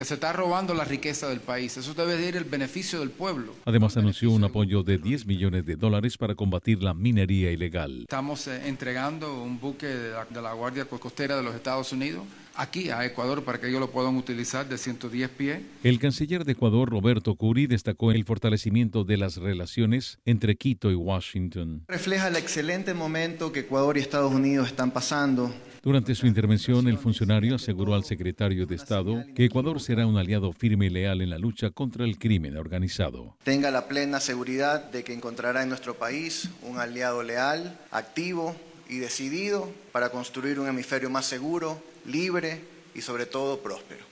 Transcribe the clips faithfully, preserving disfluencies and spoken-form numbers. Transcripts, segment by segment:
Se está robando la riqueza del país. Eso debe de ir el beneficio del pueblo. Además, anunció un apoyo de diez millones de dólares para combatir la minería ilegal. Estamos eh, entregando un buque de la, de la Guardia Costera de los Estados Unidos aquí a Ecuador para que ellos lo puedan utilizar de ciento diez pies. El canciller de Ecuador, Roberto Curi, destacó el fortalecimiento de las relaciones entre Quito y Washington. Refleja el excelente momento que Ecuador y Estados Unidos están pasando. Durante su intervención, el funcionario aseguró al secretario de Estado que Ecuador será un aliado firme y leal en la lucha contra el crimen organizado. Tenga la plena seguridad de que encontrará en nuestro país un aliado leal, activo y decidido para construir un hemisferio más seguro, libre y sobre todo próspero.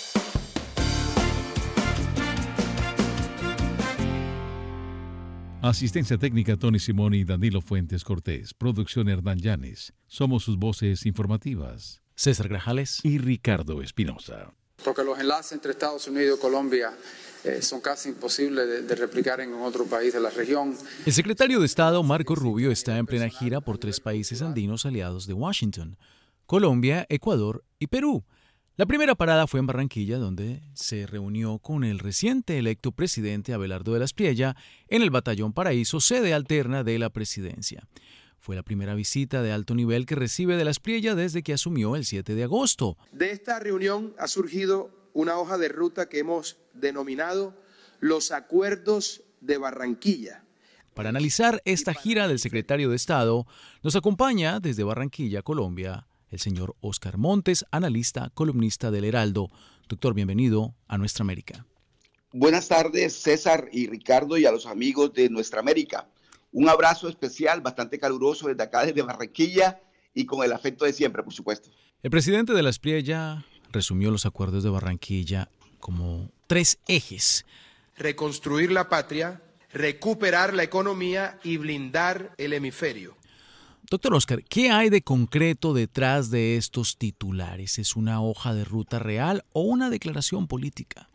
Asistencia técnica Tony Simoni y Danilo Fuentes Cortés. Producción Hernán Llanes. Somos sus voces informativas. César Grajales y Ricardo Espinosa. Porque los enlaces entre Estados Unidos y Colombia eh, son casi imposibles de, de replicar en otro país de la región. El secretario de Estado, Marco Rubio, está en plena gira por tres países andinos aliados de Washington: Colombia, Ecuador y Perú. La primera parada fue en Barranquilla, donde se reunió con el reciente electo presidente Abelardo de la Espriella en el Batallón Paraíso, sede alterna de la presidencia. Fue la primera visita de alto nivel que recibe de la Espriella desde que asumió el siete de agosto. De esta reunión ha surgido una hoja de ruta que hemos denominado los Acuerdos de Barranquilla. Para analizar esta gira del secretario de Estado, nos acompaña desde Barranquilla, Colombia, el señor Óscar Montes, analista, columnista del Heraldo. Doctor, bienvenido a Nuestra América. Buenas tardes, César y Ricardo, y a los amigos de Nuestra América. Un abrazo especial, bastante caluroso desde acá, desde Barranquilla, y con el afecto de siempre, por supuesto. El presidente de la Espriella resumió los acuerdos de Barranquilla como tres ejes: reconstruir la patria, recuperar la economía y blindar el hemisferio. Doctor Óscar, ¿qué hay de concreto detrás de estos titulares? ¿Es una hoja de ruta real o una declaración política?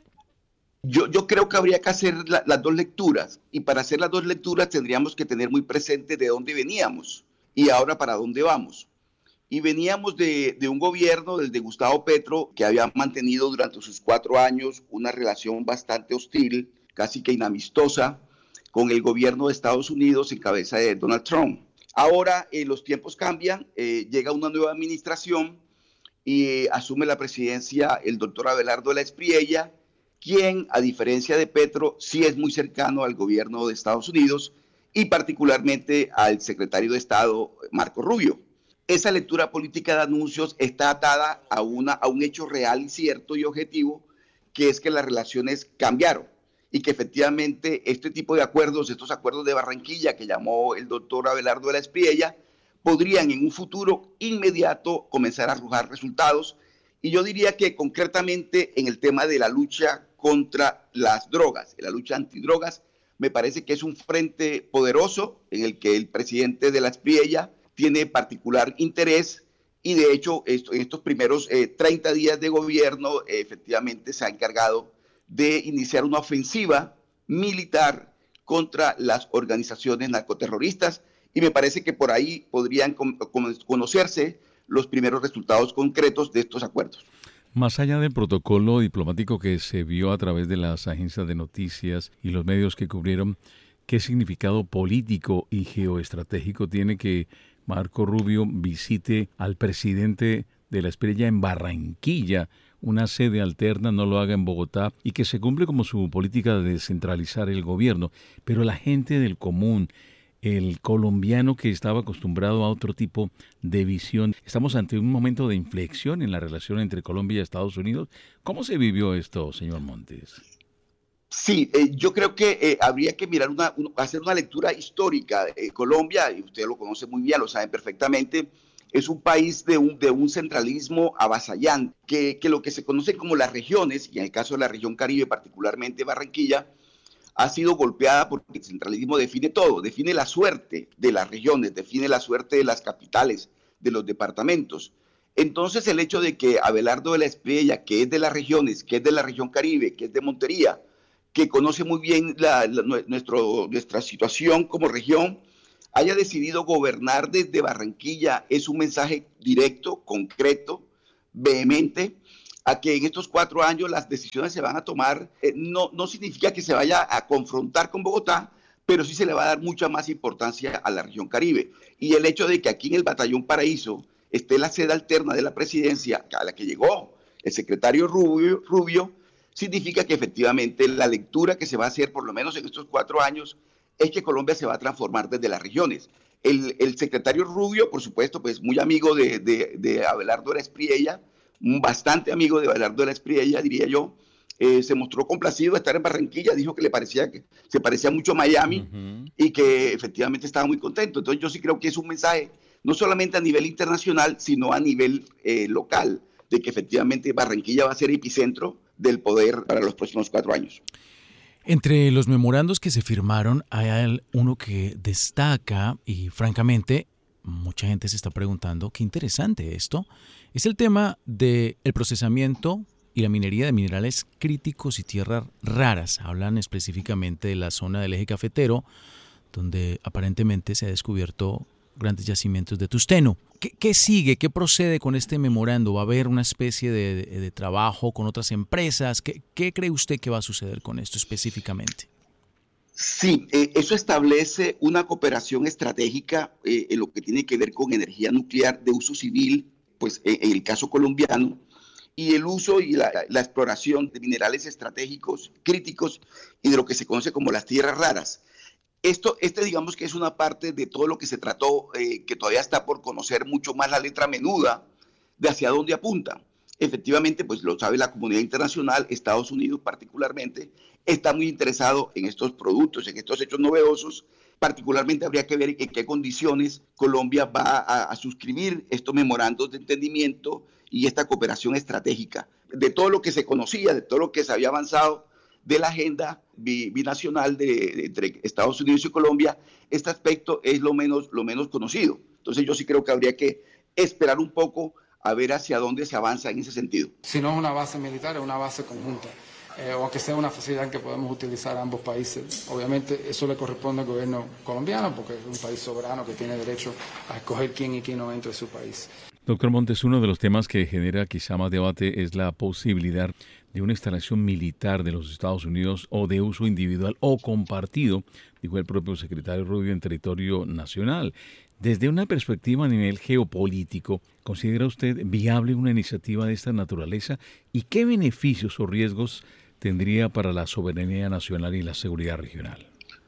Yo, yo creo que habría que hacer la, las dos lecturas, y para hacer las dos lecturas tendríamos que tener muy presente de dónde veníamos y ahora para dónde vamos. Y veníamos de, de un gobierno, del de Gustavo Petro, que había mantenido durante sus cuatro años una relación bastante hostil, casi que inamistosa, con el gobierno de Estados Unidos en cabeza de Donald Trump. Ahora eh, los tiempos cambian, eh, llega una nueva administración y eh, asume la presidencia el doctor Abelardo de la Espriella, quien, a diferencia de Petro, sí es muy cercano al gobierno de Estados Unidos y particularmente al secretario de Estado, Marco Rubio. Esa lectura política de anuncios está atada a, una, a un hecho real y cierto y objetivo, que es que las relaciones cambiaron y que efectivamente este tipo de acuerdos, estos acuerdos de Barranquilla que llamó el doctor Abelardo de la Espriella, podrían en un futuro inmediato comenzar a arrojar resultados. Y yo diría que concretamente en el tema de la lucha contra las drogas, la lucha antidrogas, me parece que es un frente poderoso en el que el presidente de la Espriella tiene particular interés, y de hecho esto, en estos primeros eh, treinta días de gobierno eh, efectivamente se ha encargado de iniciar una ofensiva militar contra las organizaciones narcoterroristas, y me parece que por ahí podrían con, con, conocerse los primeros resultados concretos de estos acuerdos. Más allá del protocolo diplomático que se vio a través de las agencias de noticias y los medios que cubrieron, ¿qué significado político y geoestratégico tiene que Marco Rubio visite al presidente de la Espriella en Barranquilla, una sede alterna, no lo haga en Bogotá, y que se cumple como su política de descentralizar el gobierno? Pero la gente del común, el colombiano que estaba acostumbrado a otro tipo de visión, estamos ante un momento de inflexión en la relación entre Colombia y Estados Unidos. ¿Cómo se vivió esto, señor Montes? Sí, eh, yo creo que eh, habría que mirar una, un, hacer una lectura histórica. Eh, Colombia, y usted lo conoce muy bien, lo saben perfectamente, es un país de un, de un centralismo avasallante, que, que lo que se conoce como las regiones, y en el caso de la región Caribe, particularmente Barranquilla, ha sido golpeada porque el centralismo define todo, define la suerte de las regiones, define la suerte de las capitales, de los departamentos. Entonces el hecho de que Abelardo de la Espriella, que es de las regiones, que es de la región Caribe, que es de Montería, que conoce muy bien la, la, nuestro, nuestra situación como región, haya decidido gobernar desde Barranquilla, es un mensaje directo, concreto, vehemente, a que en estos cuatro años las decisiones se van a tomar, eh, no, no significa que se vaya a confrontar con Bogotá, pero sí se le va a dar mucha más importancia a la región Caribe. Y el hecho de que aquí en el Batallón Paraíso esté la sede alterna de la presidencia, a la que llegó el secretario Rubio, Rubio, significa que efectivamente la lectura que se va a hacer, por lo menos en estos cuatro años, es que Colombia se va a transformar desde las regiones. El, el secretario Rubio, por supuesto, pues muy amigo de, de, de Abelardo de la Espriella, bastante amigo de Abelardo de la Espriella, diría yo, eh, se mostró complacido de estar en Barranquilla, dijo que le parecía que se parecía mucho a Miami uh-huh. y que efectivamente estaba muy contento. Entonces yo sí creo que es un mensaje, no solamente a nivel internacional, sino a nivel eh, local, de que efectivamente Barranquilla va a ser epicentro del poder para los próximos cuatro años. Entre los memorandos que se firmaron hay uno que destaca y francamente mucha gente se está preguntando qué interesante esto, es el tema del procesamiento y la minería de minerales críticos y tierras raras. Hablan específicamente de la zona del eje cafetero, donde aparentemente se ha descubierto grandes yacimientos de tungsteno. ¿Qué, qué sigue? ¿Qué procede con este memorando? ¿Va a haber una especie de, de, de trabajo con otras empresas? ¿Qué, ¿Qué cree usted que va a suceder con esto específicamente? Sí, eh, eso establece una cooperación estratégica eh, en lo que tiene que ver con energía nuclear de uso civil, pues eh, en el caso colombiano, y el uso y la, la exploración de minerales estratégicos críticos y de lo que se conoce como las tierras raras. Esto, este digamos que es una parte de todo lo que se trató, eh, que todavía está por conocer mucho más la letra menuda de hacia dónde apunta. Efectivamente, pues lo sabe la comunidad internacional, Estados Unidos particularmente, está muy interesado en estos productos, en estos hechos novedosos. Particularmente habría que ver en qué condiciones Colombia va a, a suscribir estos memorandos de entendimiento y esta cooperación estratégica. De todo lo que se conocía, de todo lo que se había avanzado de la agenda binacional de, de, entre Estados Unidos y Colombia, este aspecto es lo menos, lo menos conocido. Entonces yo sí creo que habría que esperar un poco a ver hacia dónde se avanza en ese sentido. Si no es una base militar, es una base conjunta, eh, o aunque sea una facilidad que podemos utilizar ambos países. Obviamente eso le corresponde al gobierno colombiano, porque es un país soberano que tiene derecho a escoger quién y quién no entra en su país. Doctor Montes, uno de los temas que genera quizá más debate es la posibilidad de una instalación militar de los Estados Unidos o de uso individual o compartido, dijo el propio secretario Rubio, en territorio nacional. Desde una perspectiva a nivel geopolítico, ¿considera usted viable una iniciativa de esta naturaleza? ¿Y qué beneficios o riesgos tendría para la soberanía nacional y la seguridad regional?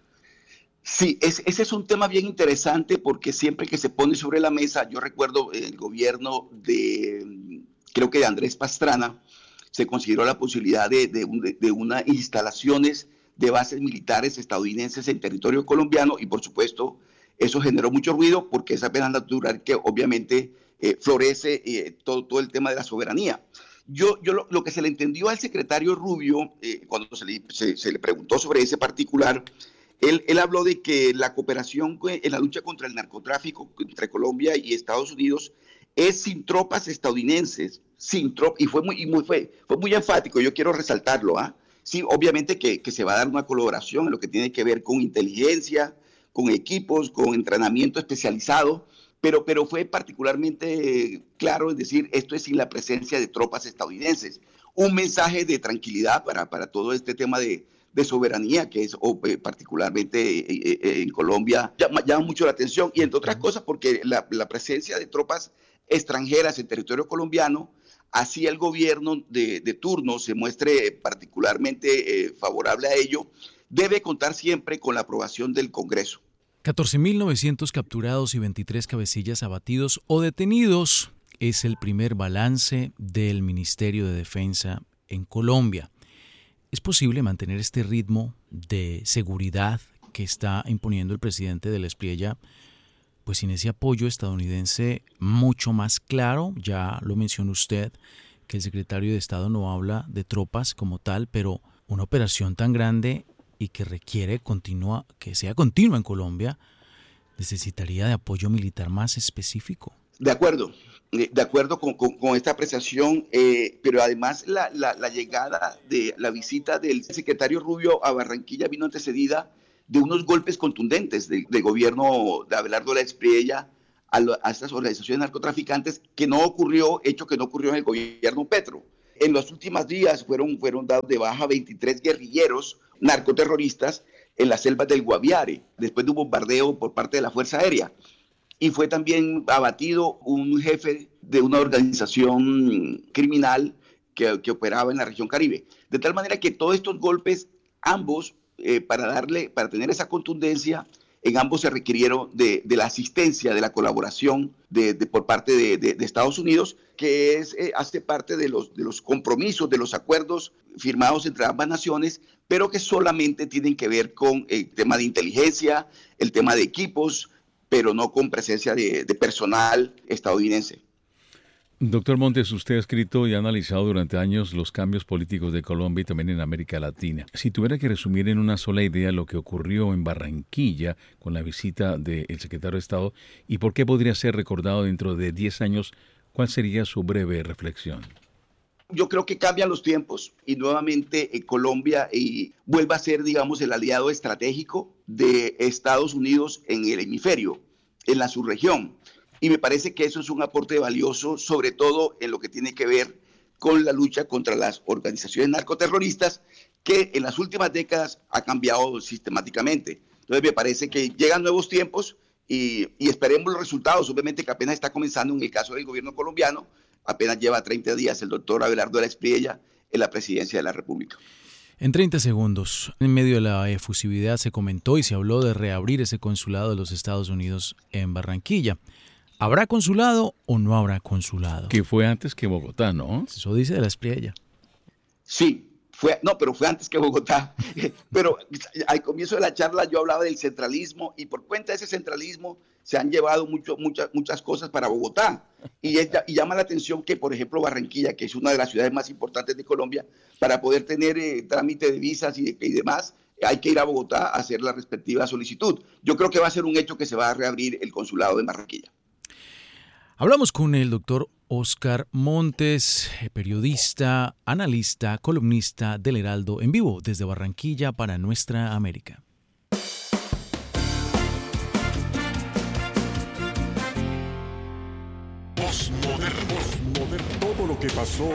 Sí, es, ese es un tema bien interesante porque siempre que se pone sobre la mesa, yo recuerdo el gobierno de, creo que de Andrés Pastrana, se consideró la posibilidad de, de, de, de unas instalaciones de bases militares estadounidenses en territorio colombiano y por supuesto eso generó mucho ruido porque es apenas natural que obviamente eh, florece eh, todo, todo el tema de la soberanía. Yo, yo lo, lo que se le entendió al secretario Rubio eh, cuando se le, se, se le preguntó sobre ese particular, Él, él habló de que la cooperación en la lucha contra el narcotráfico entre Colombia y Estados Unidos es sin tropas estadounidenses, sin tropas, y fue muy, y muy, fue, fue muy enfático, yo quiero resaltarlo. ¿ah? Sí, obviamente que, que se va a dar una colaboración en lo que tiene que ver con inteligencia, con equipos, con entrenamiento especializado, pero, pero fue particularmente claro, es decir, esto es sin la presencia de tropas estadounidenses. Un mensaje de tranquilidad para, para todo este tema de de soberanía, que es o, eh, particularmente eh, eh, en Colombia, llama, llama mucho la atención, y entre otras cosas porque la, la presencia de tropas extranjeras en territorio colombiano, así el gobierno de, de turno se muestre particularmente eh, favorable a ello, debe contar siempre con la aprobación del Congreso. catorce mil novecientos capturados y veintitrés cabecillas abatidos o detenidos es el primer balance del Ministerio de Defensa en Colombia. ¿Es posible mantener este ritmo de seguridad que está imponiendo el presidente de la Espriella, pues sin ese apoyo estadounidense mucho más claro? Ya lo mencionó usted, que el secretario de Estado no habla de tropas como tal, pero una operación tan grande y que requiere continua, que sea continua en Colombia, necesitaría de apoyo militar más específico. De acuerdo. De acuerdo con, con, con esta apreciación, eh, pero además la, la, la llegada de la visita del secretario Rubio a Barranquilla vino antecedida de unos golpes contundentes del de gobierno de Abelardo de la Espriella a, lo, a estas organizaciones narcotraficantes, que no ocurrió, hecho que no ocurrió en el gobierno Petro. En los últimos días fueron, fueron dados de baja veintitrés guerrilleros narcoterroristas en las selvas del Guaviare, después de un bombardeo por parte de la Fuerza Aérea. Y fue también abatido un jefe de una organización criminal que, que operaba en la región Caribe. De tal manera que todos estos golpes, ambos, eh, para darle, para tener esa contundencia, en ambos se requirieron de, de la asistencia, de la colaboración de, de, por parte de, de, de Estados Unidos, que es, eh, hace parte de los, de los compromisos, de los acuerdos firmados entre ambas naciones, pero que solamente tienen que ver con el tema de inteligencia, el tema de equipos, pero no con presencia de, de personal estadounidense. Doctor Montes, usted ha escrito y ha analizado durante años los cambios políticos de Colombia y también en América Latina. Si tuviera que resumir en una sola idea lo que ocurrió en Barranquilla con la visita del secretario de Estado y por qué podría ser recordado dentro de diez años, ¿cuál sería su breve reflexión? Yo creo que cambian los tiempos y nuevamente eh, Colombia eh, vuelve a ser, digamos, el aliado estratégico de Estados Unidos en el hemisferio, en la subregión. Y me parece que eso es un aporte valioso, sobre todo en lo que tiene que ver con la lucha contra las organizaciones narcoterroristas, que en las últimas décadas ha cambiado sistemáticamente. Entonces me parece que llegan nuevos tiempos y, y esperemos los resultados. Obviamente que apenas está comenzando en el caso del gobierno colombiano, apenas lleva treinta días el doctor Abelardo de la Espriella en la presidencia de la República. En treinta segundos, en medio de la efusividad se comentó y se habló de reabrir ese consulado de los Estados Unidos en Barranquilla. ¿Habrá consulado o no habrá consulado? Que fue antes que Bogotá, ¿no? Eso dice de la Espriella. Sí, fue, no, pero fue antes que Bogotá. Pero al comienzo de la charla yo hablaba del centralismo y por cuenta de ese centralismo se han llevado mucho, muchas, muchas cosas para Bogotá. Y, es, y llama la atención que, por ejemplo, Barranquilla, que es una de las ciudades más importantes de Colombia, para poder tener eh, trámite de visas y, y demás, hay que ir a Bogotá a hacer la respectiva solicitud. Yo creo que va a ser un hecho que se va a reabrir el consulado de Barranquilla. Hablamos con el doctor Óscar Montes, periodista, analista, columnista del Heraldo, en vivo desde Barranquilla para Nuestra América. Postmoderno. Postmoderno. Todo lo que pasó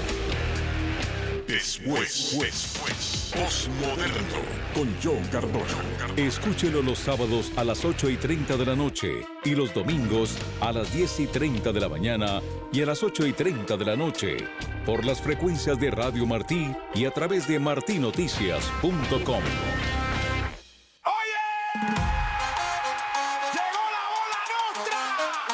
después. después. Postmoderno. Con John Cardona. Escúchelo los sábados a las ocho y treinta de la noche y los domingos a las diez y treinta de la mañana y a las ocho y treinta de la noche por las frecuencias de Radio Martí y a través de martinoticias punto com.